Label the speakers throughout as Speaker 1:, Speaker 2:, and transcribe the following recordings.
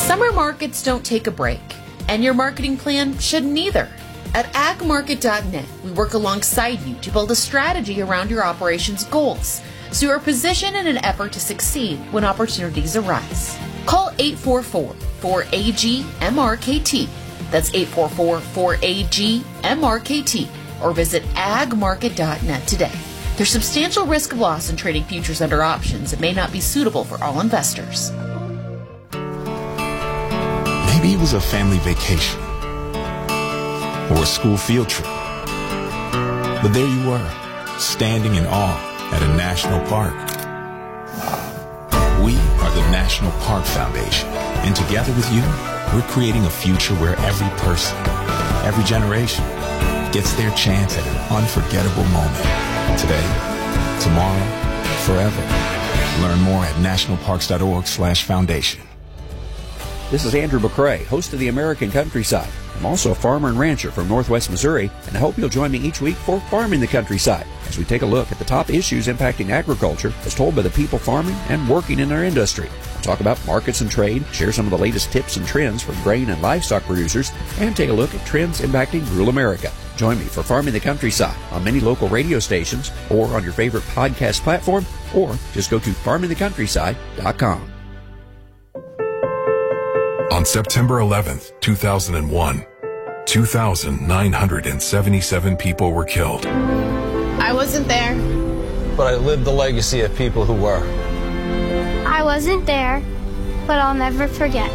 Speaker 1: Summer markets don't take a break, and your marketing plan shouldn't either. At agmarket.net, we work alongside you to build a strategy around your operations goals, so you are positioned in an effort to succeed when opportunities arise. Call 844-4AG-MRKT. That's 844-4AG-MRKT, or visit agmarket.net today. There's substantial risk of loss in trading futures under options that may not be suitable for all investors.
Speaker 2: Maybe it was a family vacation or a school field trip. But there you were, standing in awe at a national park. We are the National Park Foundation, and together with you, we're creating a future where every person, every generation, gets their chance at an unforgettable moment. Today, tomorrow, forever. Learn more at nationalparks.org/foundation.
Speaker 3: This is Andrew McCrae, host of the American Countryside. I'm also a farmer and rancher from Northwest Missouri, and I hope you'll join me each week for Farming the Countryside, as we take a look at the top issues impacting agriculture as told by the people farming and working in our industry. I'll talk about markets and trade, share some of the latest tips and trends from grain and livestock producers, and take a look at trends impacting rural America. Join me for Farming the Countryside on many local radio stations or on your favorite podcast platform, or just go to farmingthecountryside.com.
Speaker 4: On September 11th, 2001, 2,977 people were killed.
Speaker 5: I wasn't there.
Speaker 6: But I lived the legacy of people who were.
Speaker 7: I wasn't there, but I'll never forget.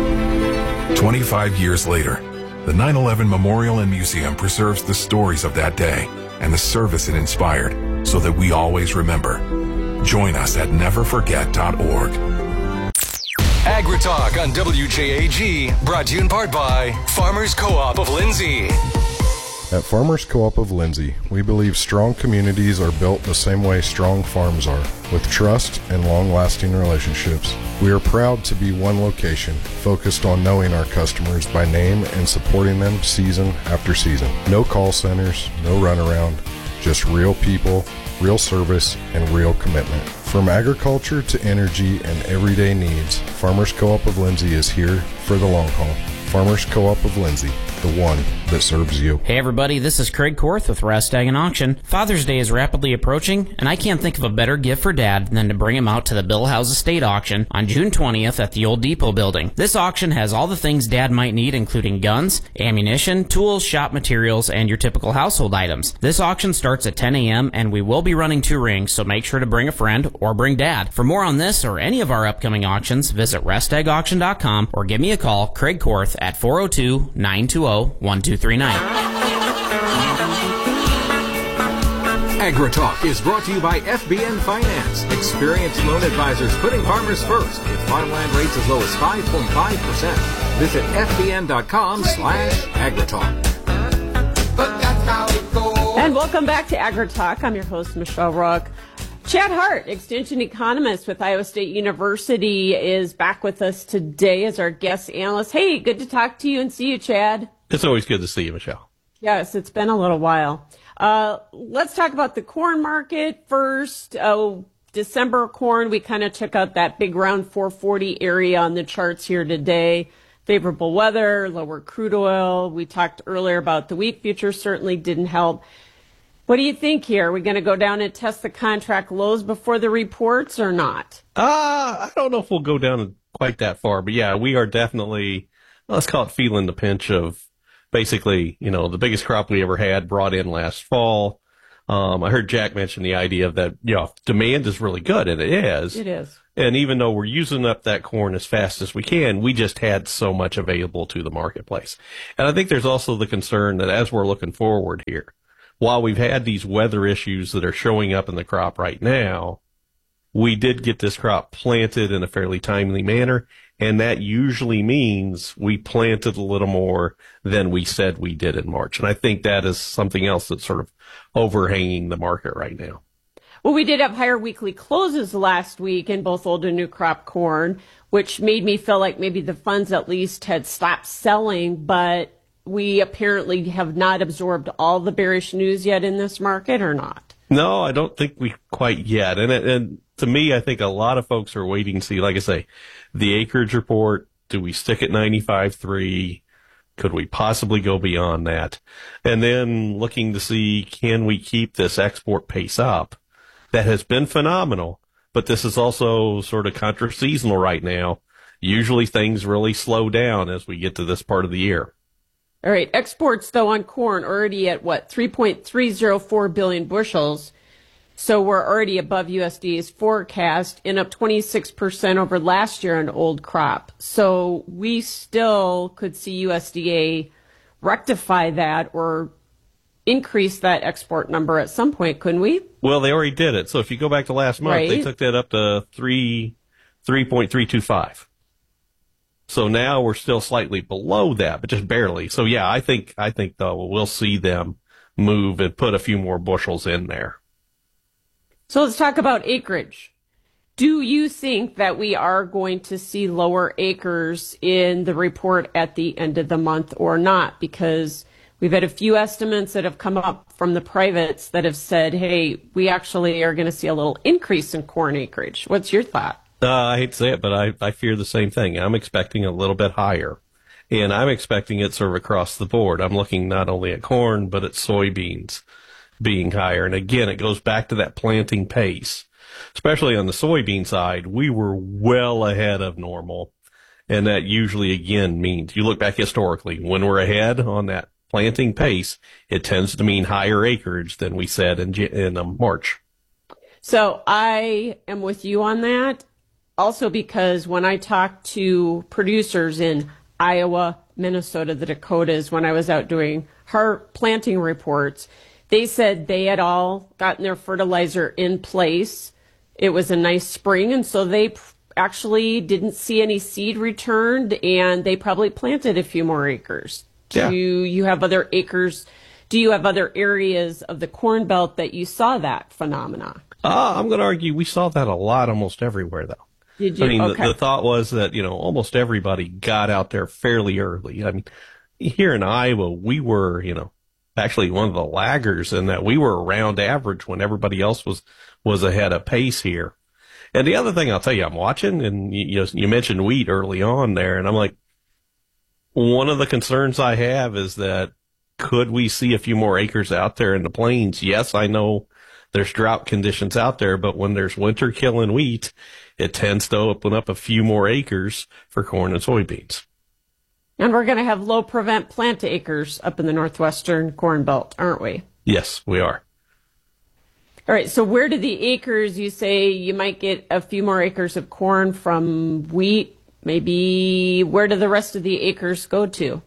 Speaker 4: 25 years later, the 9/11 Memorial and Museum preserves the stories of that day and the service it inspired so that we always remember. Join us at neverforget.org.
Speaker 8: AgriTalk on WJAG, brought to you in part by Farmers Co-op of Lindsay.
Speaker 9: At Farmers Co-op of Lindsay, we believe strong communities are built the same way strong farms are, with trust and long-lasting relationships. We are proud to be one location, focused on knowing our customers by name and supporting them season after season. No call centers, no runaround, just real people, real service, and real commitment. From agriculture to energy and everyday needs, Farmers Co-op of Lindsay is here for the long haul. Farmers Co-op of Lindsay, the one that serves you.
Speaker 10: Hey everybody, this is Craig Korth with Rest Ag and Auction. Father's Day is rapidly approaching, and I can't think of a better gift for Dad than to bring him out to the Bill House Estate Auction on June 20th at the Old Depot building. This auction has all the things Dad might need, including guns, ammunition, tools, shop materials, and your typical household items. This auction starts at 10 a.m., and we will be running 2 rings, so make sure to bring a friend or bring Dad. For more on this or any of our upcoming auctions, visit restagauction.com or give me a call, Craig Korth, at 402-920-1239.
Speaker 11: AgriTalk is brought to you by FBN Finance. Experienced loan advisors putting farmers first with farmland rates as low as 5.5%. Visit fbn.com/agritalk.
Speaker 12: And welcome back to AgriTalk. I'm your host, Michelle Rook. Chad Hart, extension economist with Iowa State University, is back with us today as our guest analyst. Hey, good to talk to you and see you, Chad.
Speaker 13: It's always good to see you, Michelle.
Speaker 12: Yes, it's been a little while. Let's talk about the corn market first. December corn, we kind of took out that big round 440 area on the charts here today. Favorable weather, lower crude oil. We talked earlier about the wheat futures, certainly didn't help. What do you think here? Are we going to go down and test the contract lows before the reports or not?
Speaker 13: I don't know if we'll go down quite that far, but yeah, we are definitely, let's call it feeling the pinch of basically, the biggest crop we ever had brought in last fall. I heard Jack mention the idea of that, demand is really good, and it is.
Speaker 12: It is.
Speaker 13: And even though we're using up that corn as fast as we can, we just had so much available to the marketplace. And I think there's also the concern that as we're looking forward here, while we've had these weather issues that are showing up in the crop right now, we did get this crop planted in a fairly timely manner, and that usually means we planted a little more than we said we did in March. And I think that is something else that's sort of overhanging the market right now.
Speaker 12: Well, we did have higher weekly closes last week in both old and new crop corn, which made me feel like maybe the funds at least had stopped selling, but we apparently have not absorbed all the bearish news yet in this market, or not?
Speaker 13: No, I don't think we quite yet. And to me, I think a lot of folks are waiting to see, like I say, the acreage report Do we stick at 95.3? Could we possibly go beyond that? And then looking to see, can we keep this export pace up? That has been phenomenal, but this is also sort of contra-seasonal right now. Usually things really slow down as we get to this part of the year.
Speaker 12: All right. Exports, though, on corn already at 3.304 billion bushels. So we're already above USDA's forecast and up 26% over last year on old crop. So we still could see USDA rectify that or increase that export number at some point, couldn't we?
Speaker 13: Well, they already did it. So if you go back to last month,
Speaker 12: right.
Speaker 13: They took that up to 3.325. So now we're still slightly below that, but just barely. So yeah, I think though we'll see them move and put a few more bushels in there.
Speaker 12: So let's talk about acreage. Do you think that we are going to see lower acres in the report at the end of the month or not? Because we've had a few estimates that have come up from the privates that have said, hey, we actually are going to see a little increase in corn acreage. What's your thought?
Speaker 13: I hate to say it, but I fear the same thing. I'm expecting a little bit higher, and I'm expecting it sort of across the board. I'm looking not only at corn, but at soybeans being higher. And again, it goes back to that planting pace, especially on the soybean side. We were well ahead of normal. And that usually, again, means you look back historically, when we're ahead on that planting pace, it tends to mean higher acreage than we said in March.
Speaker 12: So I am with you on that. Also because when I talked to producers in Iowa, Minnesota, the Dakotas, when I was out doing planting reports, they said they had all gotten their fertilizer in place. It was a nice spring, and so they actually didn't see any seed returned, and they probably planted a few more acres.
Speaker 13: Yeah.
Speaker 12: Do you have other acres? Do you have other areas of the Corn Belt that you saw that phenomena?
Speaker 13: I'm going to argue we saw that a lot almost everywhere, though.
Speaker 12: Did you?
Speaker 13: I mean,
Speaker 12: okay.
Speaker 13: the thought was that, almost everybody got out there fairly early. I mean, here in Iowa, we were, actually one of the laggers in that we were around average when everybody else was ahead of pace here. And the other thing I'll tell you, I'm watching, and you mentioned wheat early on there, and I'm like, one of the concerns I have is that could we see a few more acres out there in the plains? Yes, I know there's drought conditions out there, but when there's winter killing wheat, it tends to open up a few more acres for corn and soybeans.
Speaker 12: And we're going to have low prevent plant acres up in the northwestern Corn Belt, aren't we?
Speaker 13: Yes, we are.
Speaker 12: All right, so where do the acres, you say you might get a few more acres of corn from wheat? Maybe where do the rest of the acres go to?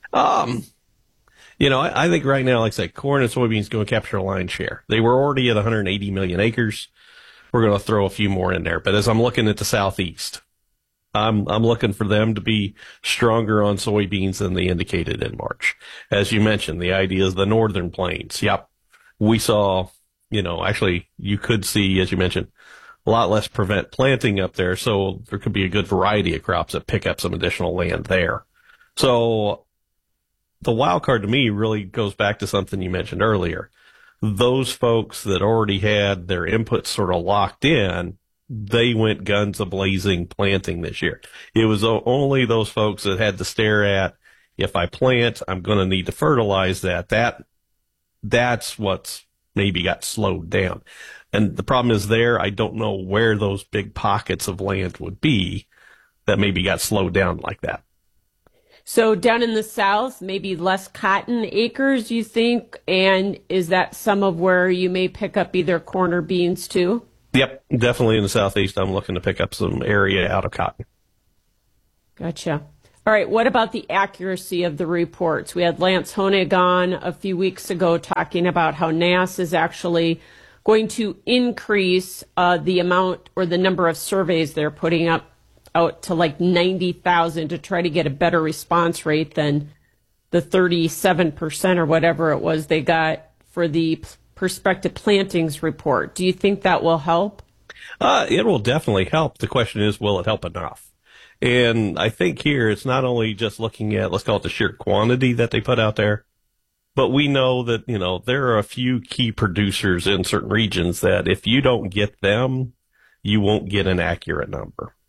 Speaker 13: I think right now, like I said, corn and soybeans going to capture a lion's share. They were already at 180 million acres. We're going to throw a few more in there. But as I'm looking at the southeast, I'm looking for them to be stronger on soybeans than they indicated in March. As you mentioned, the idea is the northern plains. Yep. We saw, actually you could see, as you mentioned, a lot less prevent planting up there. So there could be a good variety of crops that pick up some additional land there. So the wild card to me really goes back to something you mentioned earlier. Those folks that already had their inputs sort of locked in, they went guns a-blazing planting this year. It was only those folks that had to stare at, if I plant, I'm going to need to fertilize that. That's what's maybe got slowed down. And the problem is there, I don't know where those big pockets of land would be that maybe got slowed down like that.
Speaker 12: So down in the south, maybe less cotton acres, you think? And is that some of where you may pick up either corn or beans too?
Speaker 13: Yep, definitely in the southeast, I'm looking to pick up some area out of cotton.
Speaker 12: Gotcha. All right, what about the accuracy of the reports? We had Lance Honig on a few weeks ago talking about how NASS is actually going to increase the amount or the number of surveys they're putting out to like 90,000 to try to get a better response rate than the 37% or whatever it was they got for the prospective plantings report. Do you think that will help?
Speaker 13: It will definitely help. The question is, will it help enough? And I think here it's not only just looking at, let's call it the sheer quantity that they put out there, but we know that, there are a few key producers in certain regions that if you don't get them, you won't get an accurate number.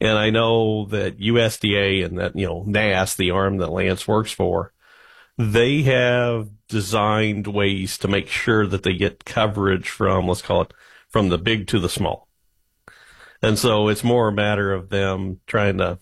Speaker 13: And I know that USDA and that, NASS, the arm that Lance works for, they have designed ways to make sure that they get coverage from, let's call it, from the big to the small. And so it's more a matter of them trying to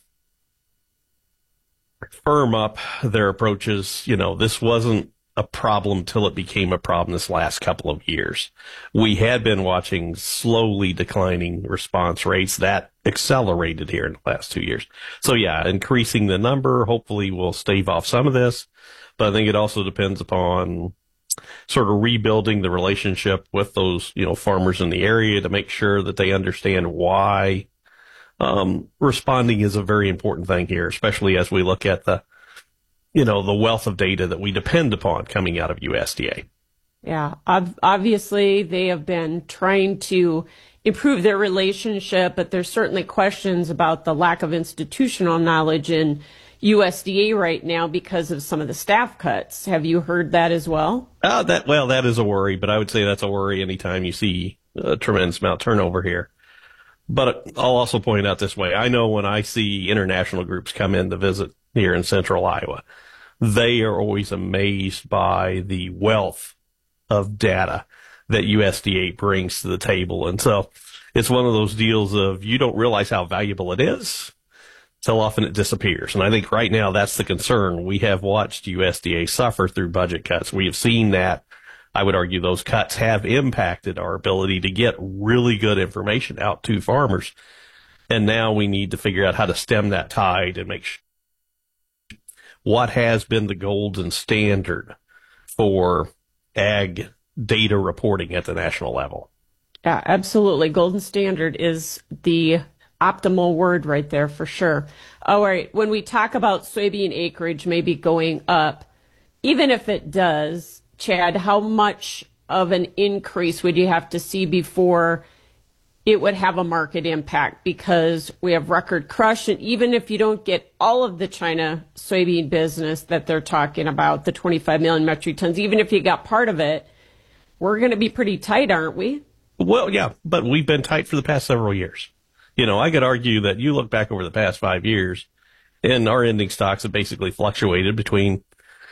Speaker 13: firm up their approaches. This wasn't a problem till it became a problem this last couple of years. We had been watching slowly declining response rates that accelerated here in the last 2 years. So yeah, increasing the number hopefully will stave off some of this, but I think it also depends upon sort of rebuilding the relationship with those, farmers in the area to make sure that they understand why responding is a very important thing here, especially as we look at the wealth of data that we depend upon coming out of USDA.
Speaker 12: Yeah, obviously they have been trying to improve their relationship, but there's certainly questions about the lack of institutional knowledge in USDA right now because of some of the staff cuts. Have you heard that as well?
Speaker 13: That is a worry, but I would say that's a worry anytime you see a tremendous amount of turnover here. But I'll also point out this way. I know when I see international groups come in to visit here in central Iowa, they are always amazed by the wealth of data that USDA brings to the table. And so it's one of those deals of you don't realize how valuable it is till often it disappears. And I think right now that's the concern. We have watched USDA suffer through budget cuts. We have seen that. I would argue those cuts have impacted our ability to get really good information out to farmers. And now we need to figure out how to stem that tide and make sure what has been the golden standard for ag data reporting at the national level.
Speaker 12: Yeah, absolutely. Golden standard is the optimal word right there for sure. All right. When we talk about soybean acreage maybe going up, even if it does, Chad, how much of an increase would you have to see before it would have a market impact? Because we have record crush, and even if you don't get all of the China soybean business that they're talking about, the 25 million metric tons, even if you got part of it, we're going to be pretty tight, aren't we?
Speaker 13: Well, yeah, but we've been tight for the past several years. I could argue that you look back over the past 5 years, and our ending stocks have basically fluctuated between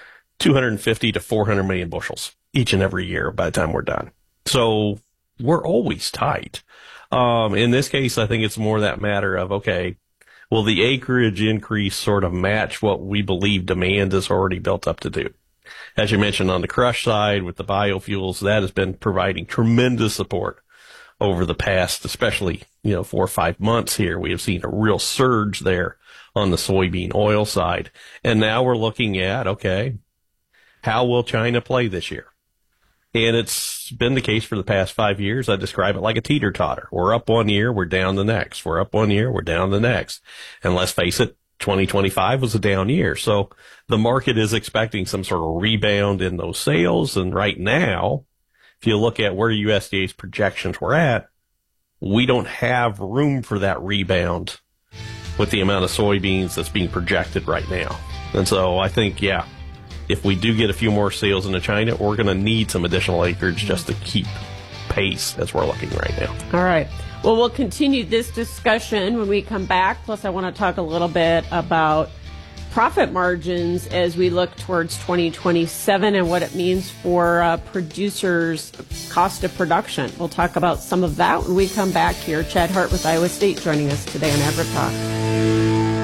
Speaker 13: 250 to 400 million bushels each and every year by the time we're done. So we're always tight. In this case, I think it's more that matter of, okay, will the acreage increase sort of match what we believe demand is already built up to do? As you mentioned on the crush side with the biofuels, that has been providing tremendous support over the past, especially, 4 or 5 months here. We have seen a real surge there on the soybean oil side. And now we're looking at, okay, how will China play this year? And it's been the case for the past 5 years. I describe it like a teeter-totter. We're up 1 year, we're down the next. We're up 1 year, we're down the next. And let's face it, 2025 was a down year. So the market is expecting some sort of rebound in those sales. And right now, if you look at where USDA's projections were at, we don't have room for that rebound with the amount of soybeans that's being projected right now. And so I think, yeah, if we do get a few more sales into China, we're going to need some additional acreage just to keep pace as we're looking right now.
Speaker 12: All right. Well, we'll continue this discussion when we come back. Plus, I want to talk a little bit about profit margins as we look towards 2027 and what it means for producers' cost of production. We'll talk about some of that when we come back here. Chad Hart with Iowa State joining us today on AgriTalk.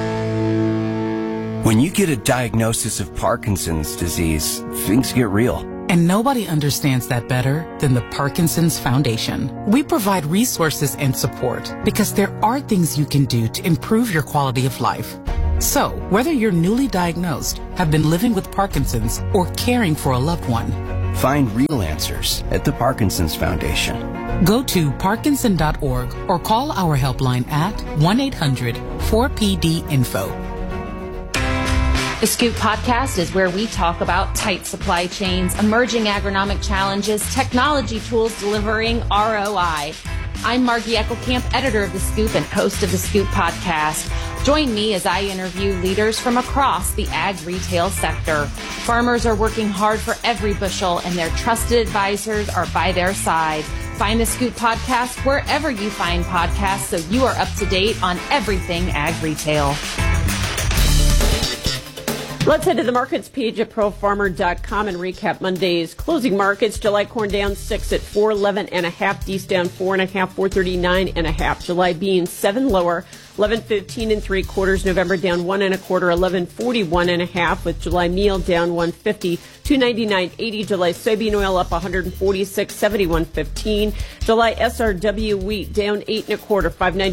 Speaker 14: When you get a diagnosis of Parkinson's disease, things get real.
Speaker 15: And nobody understands that better than the Parkinson's Foundation. We provide resources and support because there are things you can do to improve your quality of life. So, whether you're newly diagnosed, have been living with Parkinson's, or caring for a loved one,
Speaker 14: find real answers at the Parkinson's Foundation.
Speaker 15: Go to parkinson.org or call our helpline at 1-800-4PD-INFO.
Speaker 1: The Scoop Podcast is where we talk about tight supply chains, emerging agronomic challenges, technology tools delivering ROI. I'm Margie Eckelkamp, editor of The Scoop and host of The Scoop Podcast. Join me as I interview leaders from across the ag retail sector. Farmers are working hard for every bushel, and their trusted advisors are by their side.
Speaker 16: Find the Scoop podcast wherever you find podcasts so you are up to date on everything ag retail.
Speaker 12: Let's head to the markets page at profarmer.com and recap Monday's closing markets. July corn down 6 at 411.5, Dees down 4.5, 439.5. July beans 7 lower, 11.15 3/4. November down 1 1/4, 11.41.5. With July meal down 150, 299.80. July soybean oil up 146, 71.15. July SRW wheat down 8 1/4,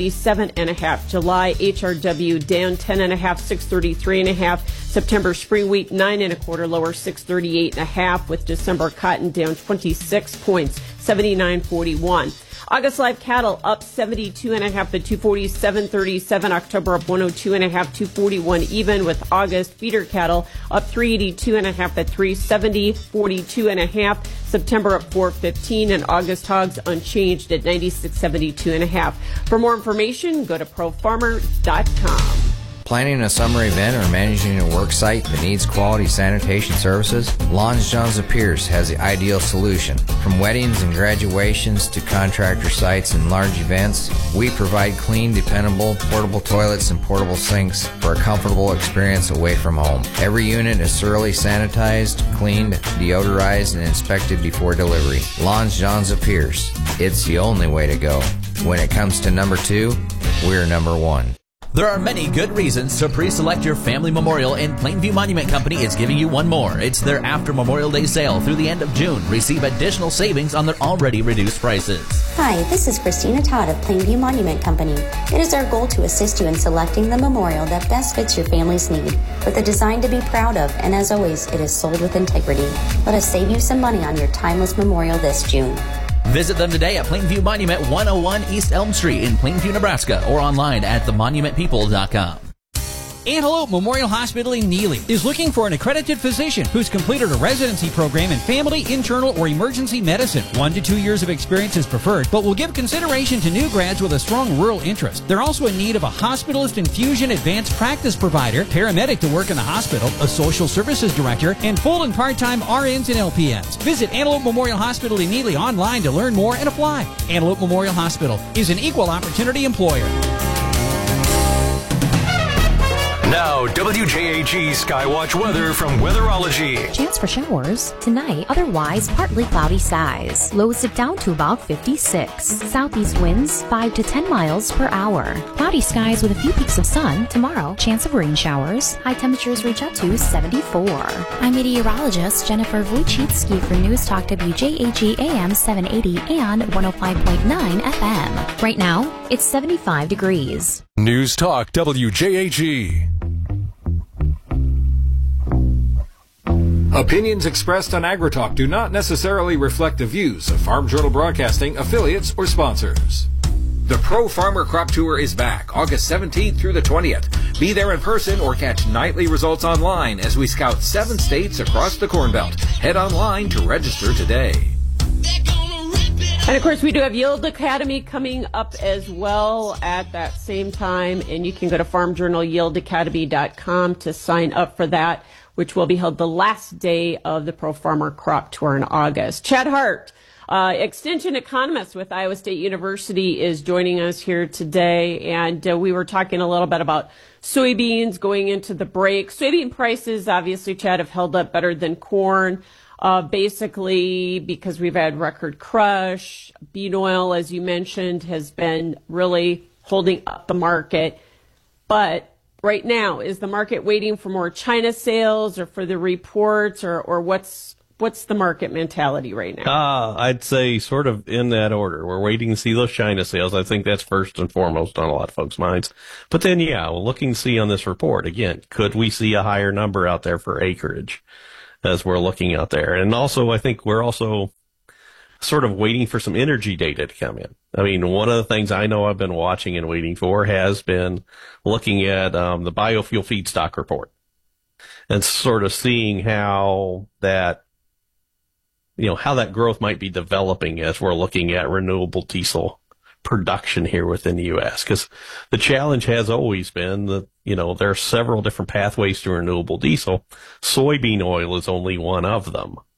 Speaker 12: 597.5. July HRW down 10 1/2, 633.5. September spring wheat 9 1/4, lower 638.5. With December cotton down 26 points, 79.41. August live cattle up 72.5 at 247.37. October up 102.5, 241 even. With August feeder cattle up 382.5 at 370.42.5. September up 415, and August hogs unchanged at 96.72.5. For more information, go to profarmer.com.
Speaker 17: Planning a summer event or managing a work site that needs quality sanitation services? Lawns, Johns & Pierce has the ideal solution. From weddings and graduations to contractor sites and large events, we provide clean, dependable, portable toilets and portable sinks for a comfortable experience away from home. Every unit is thoroughly sanitized, cleaned, deodorized, and inspected before delivery. Lawns, Johns & Pierce. It's the only way to go. When it comes to number 2, we're number 1.
Speaker 18: There are many good reasons to pre-select your family memorial, and Plainview Monument Company is giving you one more. It's their after Memorial Day sale through the end of June. Receive additional savings on their already reduced prices.
Speaker 19: Hi, this is Christina Todd of Plainview Monument Company. It is our goal to assist you in selecting the memorial that best fits your family's need, with a design to be proud of, and as always, it is sold with integrity. Let us save you some money on your timeless memorial this June.
Speaker 18: Visit them today at Plainview Monument 101 East Elm Street in Plainview, Nebraska, or online at themonumentpeople.com.
Speaker 20: Antelope Memorial Hospital in Neely is looking for an accredited physician who's completed a residency program in family, internal, or emergency medicine. 1 to 2 years of experience is preferred, but will give consideration to new grads with a strong rural interest. They're also in need of a hospitalist infusion advanced practice provider, paramedic to work in the hospital, a social services director, and full and part-time RNs and LPNs. Visit Antelope Memorial Hospital in Neely online to learn more and apply. Antelope Memorial Hospital is an equal opportunity employer.
Speaker 8: Now, WJAG Skywatch weather from Weatherology.
Speaker 21: Chance for showers tonight, otherwise partly cloudy skies. Lows dip down to about 56. Southeast winds 5 to 10 miles per hour. Cloudy skies with a few peaks of sun. Tomorrow, chance of rain showers. High temperatures reach up to 74. I'm meteorologist Jennifer Wojcicki for News Talk WJAG AM 780 and 105.9 FM. Right now, it's 75 degrees.
Speaker 8: News Talk WJAG.
Speaker 11: Opinions expressed on AgriTalk do not necessarily reflect the views of Farm Journal Broadcasting, affiliates, or sponsors. The Pro Farmer Crop Tour is back August 17th through the 20th. Be there in person or catch nightly results online as we scout 7 states across the Corn Belt. Head online to register today.
Speaker 12: And, of course, we do have Yield Academy coming up as well at that same time. And you can go to farmjournalyieldacademy.com to sign up for that, which will be held the last day of the Pro Farmer Crop Tour in August. Chad Hart, extension economist with Iowa State University, is joining us here today. And we were talking a little bit about soybeans going into the break. Soybean prices, obviously, Chad, have held up better than corn. Basically because we've had record crush. Bean oil, as you mentioned, has been really holding up the market. But right now, is the market waiting for more China sales or for the reports, or what's the market mentality right now?
Speaker 13: I'd say sort of in that order. We're waiting to see those China sales. I think that's first and foremost on a lot of folks' minds. But then, yeah, we're looking to see on this report, again, could we see a higher number out there for acreage as we're looking out there? And also, I think we're also sort of waiting for some energy data to come in. I mean, one of the things I know I've been watching and waiting for has been looking at the biofuel feedstock report and sort of seeing how that, how that growth might be developing as we're looking at renewable diesel production here within the U.S. Because the challenge has always been that, there are several different pathways to renewable diesel. Soybean oil is only one of them.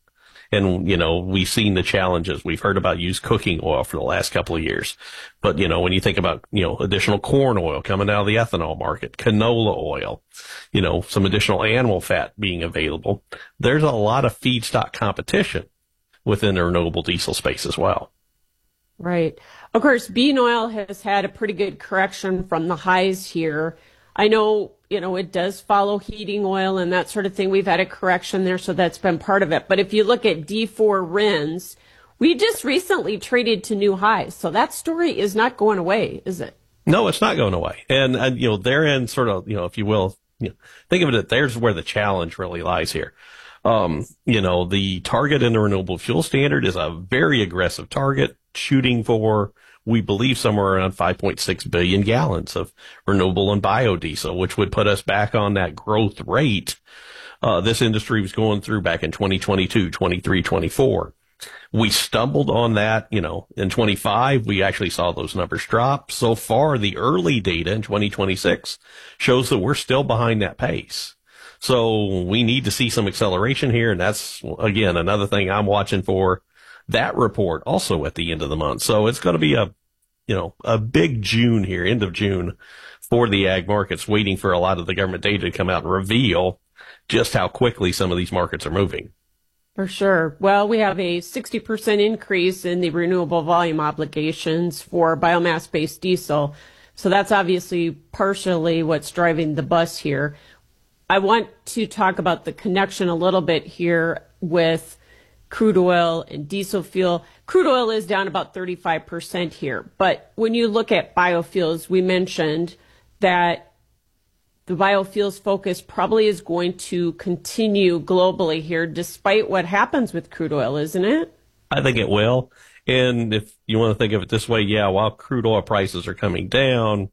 Speaker 13: And, we've seen the challenges. We've heard about used cooking oil for the last couple of years. But, when you think about, additional corn oil coming out of the ethanol market, canola oil, some additional animal fat being available, there's a lot of feedstock competition within the renewable diesel space as well.
Speaker 12: Right. Of course, bean oil has had a pretty good correction from the highs here. I know, it does follow heating oil and that sort of thing. We've had a correction there, so that's been part of it. But if you look at D4 RINs, we just recently traded to new highs. So that story is not going away, is it?
Speaker 13: No, it's not going away. And therein sort of, if you will, think of it that there's where the challenge really lies here. The target in the renewable fuel standard is a very aggressive target, shooting for, we believe, somewhere around 5.6 billion gallons of renewable and biodiesel, which would put us back on that growth rate this industry was going through back in 2022, 23, 24. We stumbled on that, in 25, we actually saw those numbers drop. So far, the early data in 2026 shows that we're still behind that pace. So we need to see some acceleration here. And that's, again, another thing I'm watching for that report also at the end of the month. So it's going to be a big June here, end of June, for the ag markets, waiting for a lot of the government data to come out and reveal just how quickly some of these markets are moving.
Speaker 12: For sure. Well, we have a 60% increase in the renewable volume obligations for biomass-based diesel. So that's obviously partially what's driving the bus here. I want to talk about the connection a little bit here with crude oil and diesel fuel. Crude oil is down about 35% here. But when you look at biofuels, we mentioned that the biofuels focus probably is going to continue globally here, despite what happens with crude oil, isn't it?
Speaker 13: I think it will. And if you want to think of it this way, while crude oil prices are coming down,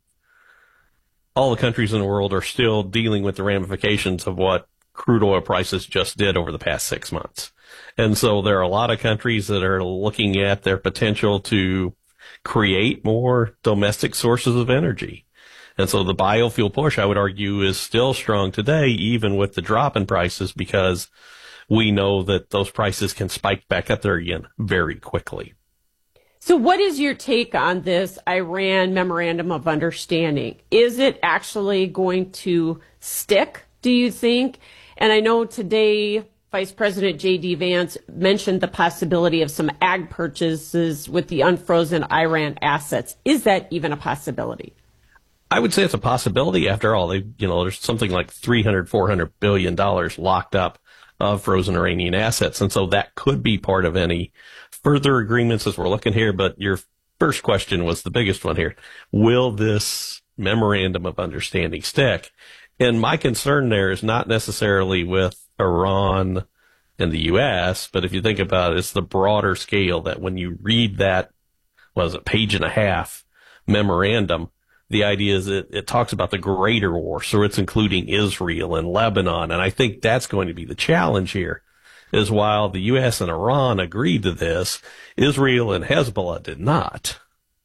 Speaker 13: all the countries in the world are still dealing with the ramifications of what crude oil prices just did over the past 6 months. And so there are a lot of countries that are looking at their potential to create more domestic sources of energy. And so the biofuel push, I would argue, is still strong today, even with the drop in prices, because we know that those prices can spike back up there again very quickly.
Speaker 12: So what is your take on this Iran Memorandum of Understanding? Is it actually going to stick, do you think? And I know today Vice President J.D. Vance mentioned the possibility of some ag purchases with the unfrozen Iran assets. Is that even a possibility?
Speaker 13: I would say it's a possibility. After all, there's something like $300-400 billion locked up of frozen Iranian assets. And so that could be part of any further agreements as we're looking here. But your first question was the biggest one here. Will this memorandum of understanding stick? And my concern there is not necessarily with Iran and the U.S., but if you think about it, it's the broader scale that when you read that, page and a half memorandum, the idea is it talks about the greater war, so it's including Israel and Lebanon. And I think that's going to be the challenge here, is while the U.S. and Iran agreed to this, Israel and Hezbollah did not.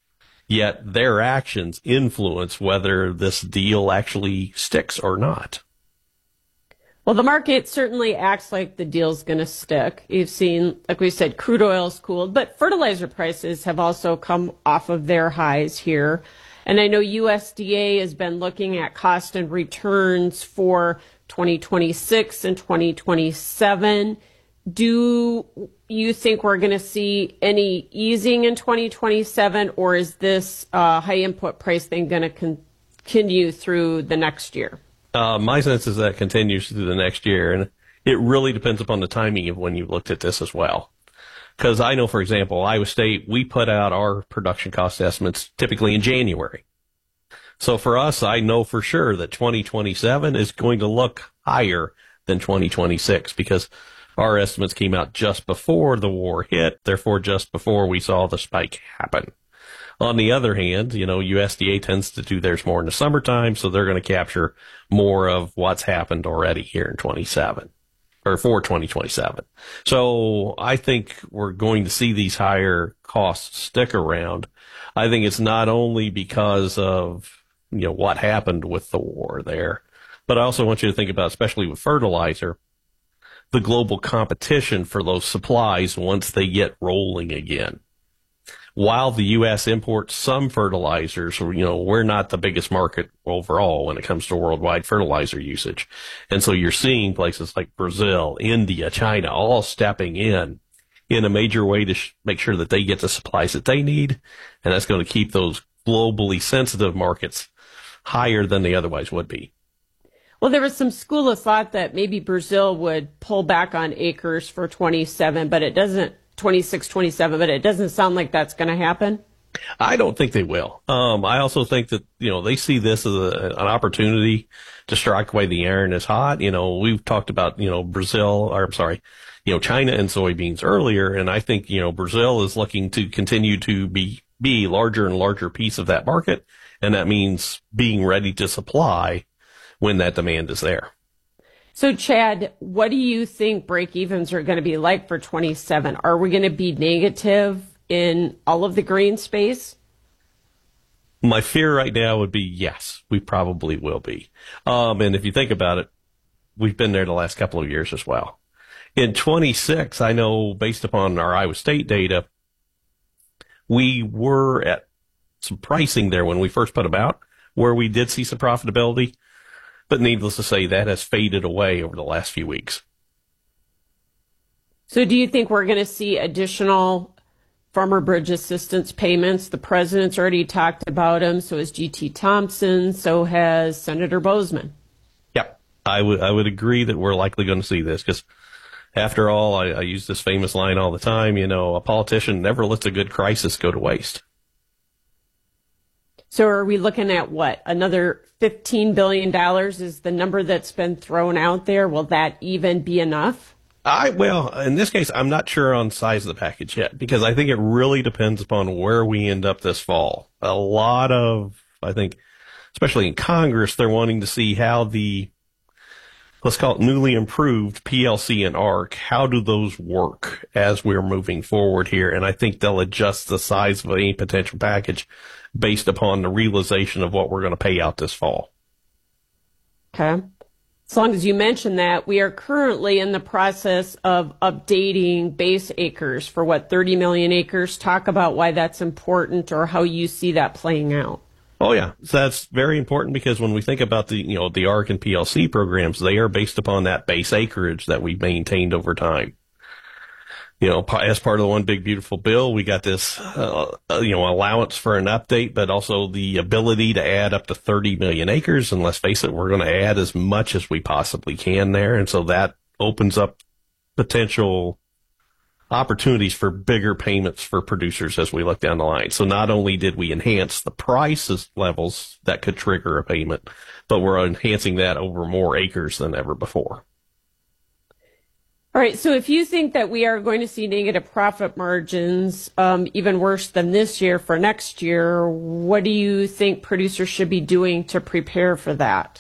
Speaker 13: Yet their actions influence whether this deal actually sticks or not.
Speaker 12: Well, the market certainly acts like the deal's going to stick. You've seen, like we said, crude oil's cooled, but fertilizer prices have also come off of their highs here. And I know USDA has been looking at cost and returns for 2026 and 2027. Do you think we're going to see any easing in 2027, or is this high input price thing going to continue through the next year?
Speaker 13: My sense is that it continues through the next year, and it really depends upon the timing of when you looked at this as well. Because I know, for example, Iowa State, we put out our production cost estimates typically in January. So for us, I know for sure that 2027 is going to look higher than 2026 because our estimates came out just before the war hit, therefore just before we saw the spike happen. On the other hand, USDA tends to do theirs more in the summertime, so they're going to capture more of what's happened already here in 27. Or for 2027. So I think we're going to see these higher costs stick around. I think it's not only because of, what happened with the war there, but I also want you to think about, especially with fertilizer, the global competition for those supplies once they get rolling again. While the U.S. imports some fertilizers, we're not the biggest market overall when it comes to worldwide fertilizer usage. And so you're seeing places like Brazil, India, China, all stepping in a major way to make sure that they get the supplies that they need. And that's going to keep those globally sensitive markets higher than they otherwise would be.
Speaker 12: Well, there was some school of thought that maybe Brazil would pull back on acres for 27, but it doesn't. 26, 27, but it doesn't sound like that's going to happen.
Speaker 13: I don't think they will. I also think that, they see this as an opportunity to strike while the iron is hot. We've talked about, China and soybeans earlier. And I think, Brazil is looking to continue to be larger and larger piece of that market. And that means being ready to supply when that demand is there.
Speaker 12: So, Chad, what do you think break-evens are going to be like for 27? Are we going to be negative in all of the grain space?
Speaker 13: My fear right now would be yes, we probably will be. And if you think about it, we've been there the last couple of years as well. In 26, I know based upon our Iowa State data, we were at some pricing there when we first put them out where we did see some profitability. But needless to say, that has faded away over the last few weeks.
Speaker 12: So do you think we're going to see additional farmer bridge assistance payments? The president's already talked about them. So has G.T. Thompson. So has Senator Bozeman.
Speaker 13: Yep. I would agree that we're likely going to see this because, after all, I use this famous line all the time, a politician never lets a good crisis go to waste.
Speaker 12: So are we looking at what? Another $15 billion is the number that's been thrown out there. Will that even be enough?
Speaker 13: Well, in this case, I'm not sure on size of the package yet because I think it really depends upon where we end up this fall. A lot of, I think, especially in Congress, they're wanting to see how the, let's call it newly improved PLC and ARC, how do those work as we're moving forward here? And I think they'll adjust the size of any potential package based upon the realization of what we're going to pay out this fall.
Speaker 12: Okay. As long as you mention that, we are currently in the process of updating base acres for 30 million acres. Talk about why that's important or how you see that playing out.
Speaker 13: Oh, yeah. So that's very important because when we think about the ARC and PLC programs, they are based upon that base acreage that we've maintained over time. As part of the One Big Beautiful Bill, we got this, allowance for an update, but also the ability to add up to 30 million acres. And let's face it, we're going to add as much as we possibly can there. And so that opens up potential opportunities for bigger payments for producers as we look down the line. So not only did we enhance the prices levels that could trigger a payment, but we're enhancing that over more acres than ever before.
Speaker 12: All right, so if you think that we are going to see negative profit margins, even worse than this year for next year, what do you think producers should be doing to prepare for that?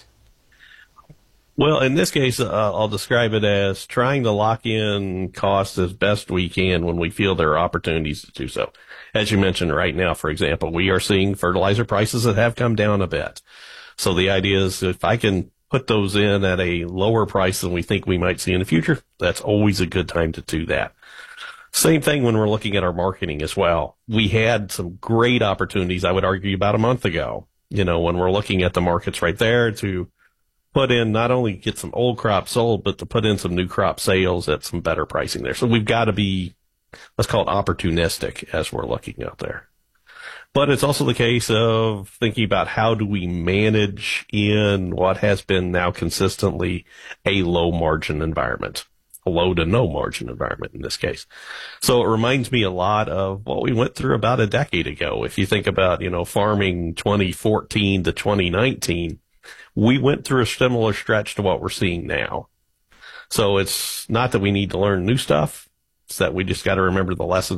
Speaker 13: Well, in this case, I'll describe it as trying to lock in costs as best we can when we feel there are opportunities to do so. As you mentioned right now, for example, we are seeing fertilizer prices that have come down a bit. So the idea is if I can put those in at a lower price than we think we might see in the future, that's always a good time to do that. Same thing when we're looking at our marketing as well. We had some great opportunities, I would argue, about a month ago, when we're looking at the markets right there to put in, not only get some old crop sold, but to put in some new crop sales at some better pricing there. So we've got to be, let's call it opportunistic as we're looking out there. But it's also the case of thinking about how do we manage in what has been now consistently a low margin environment, a low to no margin environment in this case. So it reminds me a lot of what we went through about a decade ago. If you think about, farming 2014 to 2019, we went through a similar stretch to what we're seeing now. So it's not that we need to learn new stuff. It's that we just got to remember the lessons